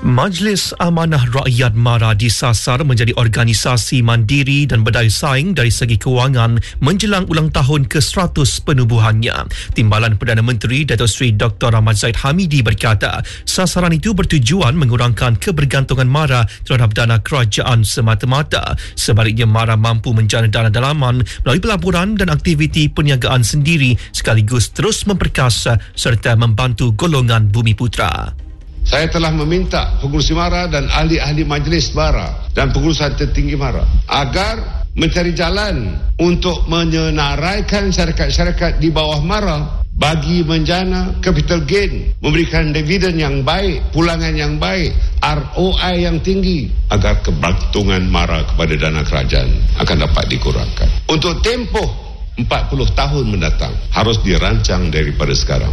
Majlis Amanah Rakyat MARA disasar menjadi organisasi mandiri dan berdaya saing dari segi kewangan menjelang ulang tahun ke-100 penubuhannya. Timbalan Perdana Menteri Datuk Seri Dr. Ahmad Zahid Hamidi berkata, sasaran itu bertujuan mengurangkan kebergantungan MARA terhadap dana kerajaan semata-mata. Sebaliknya, MARA mampu menjana dana dalaman melalui pelaburan dan aktiviti perniagaan sendiri sekaligus terus memperkasa serta membantu golongan Bumiputera. Saya telah meminta pengurusi MARA dan ahli-ahli majlis MARA dan pengurusan tertinggi MARA agar mencari jalan untuk menyenaraikan syarikat-syarikat di bawah MARA bagi menjana capital gain, memberikan dividen yang baik, pulangan yang baik, ROI yang tinggi agar kebergantungan MARA kepada dana kerajaan akan dapat dikurangkan. Untuk tempoh 40 tahun mendatang harus dirancang daripada sekarang.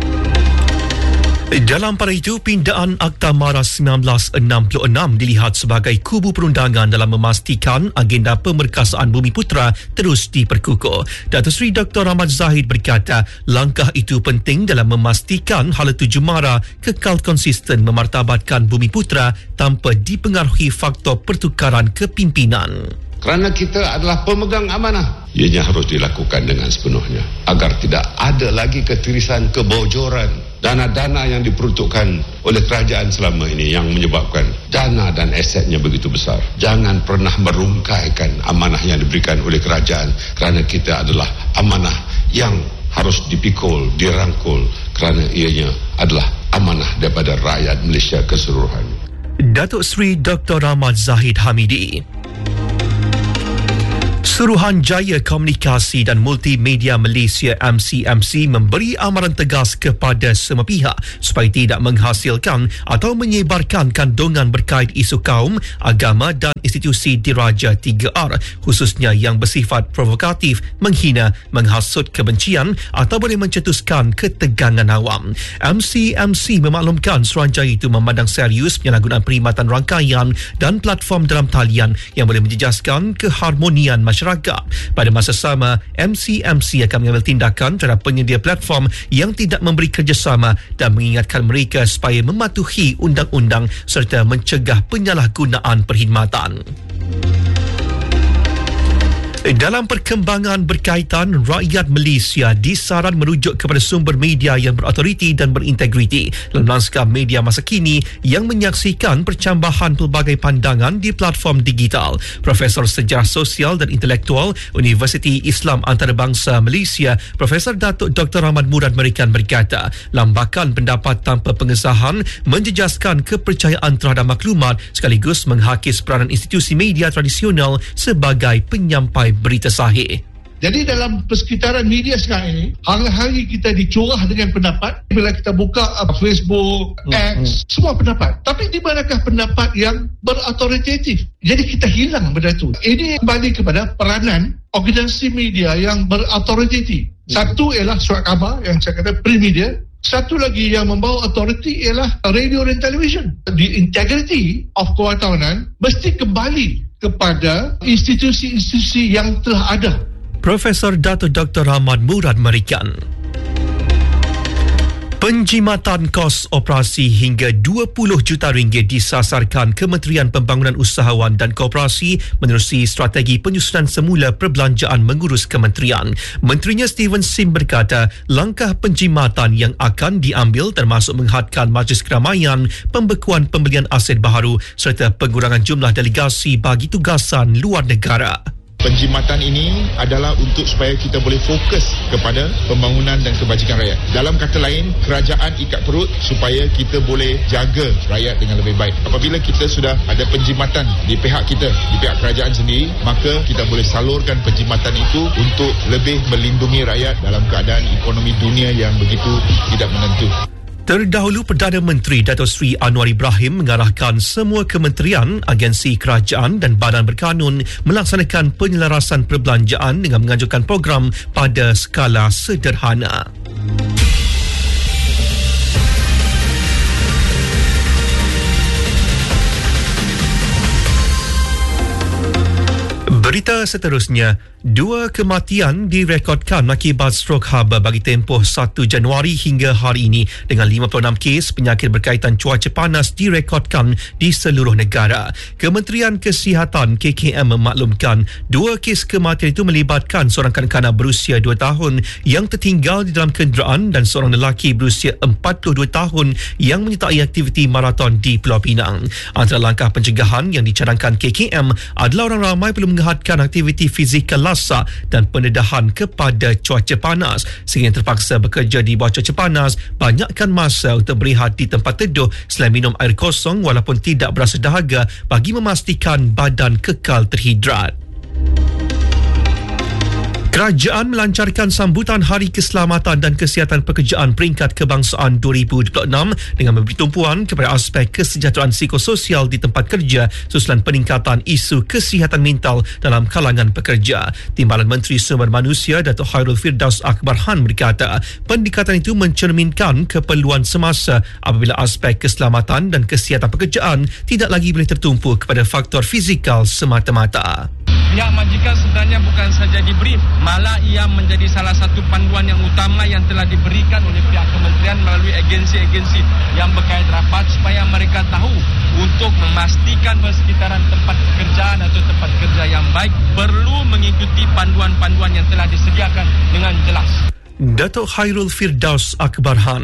Dalam pada itu, pindaan Akta MARA 1966 dilihat sebagai kubu perundangan dalam memastikan agenda pemerkasaan Bumiputera terus diperkukuh. Datuk Seri Dr. Ahmad Zahid berkata, langkah itu penting dalam memastikan hala tuju MARA kekal konsisten memartabatkan Bumiputera tanpa dipengaruhi faktor pertukaran kepimpinan. Kerana kita adalah pemegang amanah, ianya harus dilakukan dengan sepenuhnya agar tidak ada lagi ketirisan, kebocoran, dana-dana yang diperuntukkan oleh kerajaan selama ini yang menyebabkan dana dan asetnya begitu besar. Jangan pernah merungkaikan amanah yang diberikan oleh kerajaan kerana kita adalah amanah yang harus dipikul, dirangkul kerana ianya adalah amanah daripada rakyat Malaysia keseluruhan. Datuk Seri Dr. Ahmad Zahid Hamidi. Suruhanjaya Komunikasi dan Multimedia Malaysia MCMC memberi amaran tegas kepada semua pihak supaya tidak menghasilkan atau menyebarkan kandungan berkait isu kaum, agama dan institusi diraja 3R, khususnya yang bersifat provokatif, menghina, menghasut kebencian atau boleh mencetuskan ketegangan awam. MCMC memaklumkan Suruhanjaya itu memandang serius penyalahgunaan perkhidmatan rangkaian dan platform dalam talian yang boleh menjejaskan keharmonian masyarakat. Pada masa sama, MCMC akan mengambil tindakan terhadap penyedia platform yang tidak memberi kerjasama dan mengingatkan mereka supaya mematuhi undang-undang serta mencegah penyalahgunaan perkhidmatan. Dalam perkembangan berkaitan, rakyat Malaysia disaran merujuk kepada sumber media yang berautoriti dan berintegriti dalam lanskap media masa kini yang menyaksikan percambahan pelbagai pandangan di platform digital. Profesor Sejarah Sosial dan Intelektual Universiti Islam Antarabangsa Malaysia, Profesor Datuk Dr. Ahmad Murad Merikan berkata, lambakan pendapat tanpa pengesahan menjejaskan kepercayaan terhadap maklumat sekaligus menghakis peranan institusi media tradisional sebagai penyampai berita sahih. Jadi dalam persekitaran media sekarang ini, hari-hari kita dicurah dengan pendapat. Bila kita buka Facebook, X, semua pendapat. Tapi di manakah pendapat yang berautoritatif? Jadi kita hilang benda itu. Ini kembali kepada peranan organisasi media yang berautoritatif. Satu ialah surat khabar yang saya kata print media. Satu lagi yang membawa autoriti ialah radio dan televisyen. The integrity of kewartawanan mesti kembali kepada institusi-institusi yang telah ada. Profesor Datuk Dr. Ahmad Murad Merikan. Penjimatan kos operasi hingga 20 juta ringgit disasarkan Kementerian Pembangunan Usahawan dan Koperasi menerusi strategi penyusunan semula perbelanjaan mengurus kementerian. Menterinya Steven Sim berkata, langkah penjimatan yang akan diambil termasuk menghadkan majlis keramaian, pembekuan pembelian aset baharu serta pengurangan jumlah delegasi bagi tugasan luar negara. Penjimatan ini adalah untuk supaya kita boleh fokus kepada pembangunan dan kebajikan rakyat. Dalam kata lain, kerajaan ikat perut supaya kita boleh jaga rakyat dengan lebih baik. Apabila kita sudah ada penjimatan di pihak kita, di pihak kerajaan sendiri, maka kita boleh salurkan penjimatan itu untuk lebih melindungi rakyat dalam keadaan ekonomi dunia yang begitu tidak menentu. Terdahulu, Perdana Menteri Datuk Seri Anwar Ibrahim mengarahkan semua kementerian, agensi kerajaan dan badan berkanun melaksanakan penyelarasan perbelanjaan dengan menganjurkan program pada skala sederhana. Berita Berita seterusnya, 2 kematian direkodkan akibat strok haba bagi tempoh 1 Januari hingga hari ini dengan 56 kes penyakit berkaitan cuaca panas direkodkan di seluruh negara. Kementerian Kesihatan KKM memaklumkan 2 kes kematian itu melibatkan seorang kanak-kanak berusia 2 tahun yang tertinggal di dalam kenderaan dan seorang lelaki berusia 42 tahun yang menyertai aktiviti maraton di Pulau Pinang. Antara langkah pencegahan yang dicadangkan KKM adalah orang ramai perlu menghadkan aktiviti fizikal lasak dan pendedahan kepada cuaca panas sehingga terpaksa bekerja di bawah cuaca panas, banyakkan masa untuk berehat di tempat teduh selain minum air kosong walaupun tidak berasa dahaga bagi memastikan badan kekal terhidrat. Kerajaan melancarkan sambutan Hari Keselamatan dan Kesihatan Pekerjaan Peringkat Kebangsaan 2026 dengan memberi tumpuan kepada aspek kesejahteraan psikososial di tempat kerja susulan peningkatan isu kesihatan mental dalam kalangan pekerja. Timbalan Menteri Sumber Manusia Datuk Khairul Firdaus Akbarhan berkata, pendekatan itu mencerminkan keperluan semasa apabila aspek keselamatan dan kesihatan pekerjaan tidak lagi boleh tertumpu kepada faktor fizikal semata-mata. Pihak majikan sebenarnya bukan saja dibrief, malah ia menjadi salah satu panduan yang utama yang telah diberikan oleh pihak kementerian melalui agensi-agensi yang berkait rapat supaya mereka tahu untuk memastikan persekitaran tempat pekerjaan atau tempat kerja yang baik perlu mengikuti panduan-panduan yang telah disediakan dengan jelas. Datuk Khairul Firdaus Akbarhan.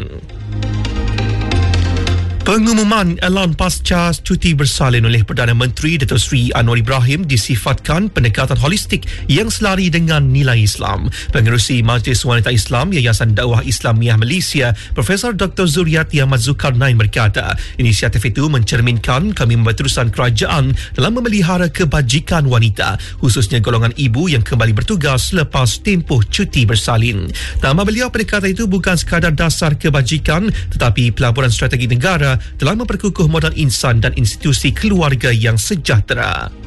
Pengumuman elan pasca cuti bersalin oleh Perdana Menteri Datuk Seri Anwar Ibrahim disifatkan pendekatan holistik yang selari dengan nilai Islam. Pengerusi Majlis Wanita Islam Yayasan Dakwah Islamiah Malaysia, Profesor Dr. Zuriati Ahmad Zulkarnain berkata, inisiatif itu mencerminkan komitmen berterusan kerajaan dalam memelihara kebajikan wanita, khususnya golongan ibu yang kembali bertugas selepas tempoh cuti bersalin. Tambah beliau, pendekatan itu bukan sekadar dasar kebajikan tetapi pelaburan strategi negara dalam memperkukuh modal insan dan institusi keluarga yang sejahtera.